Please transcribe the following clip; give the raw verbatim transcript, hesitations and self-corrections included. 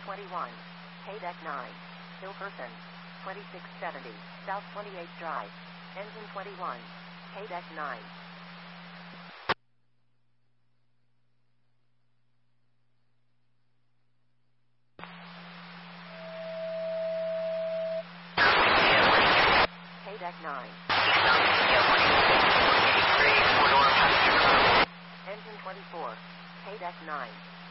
twenty-one. Haydeck nine. Hilkerson. twenty-six seventy. South twenty-eighth Drive. Engine twenty-one. Haydeck nine. Haydeck nine. Engine twenty-four. Haydeck nine.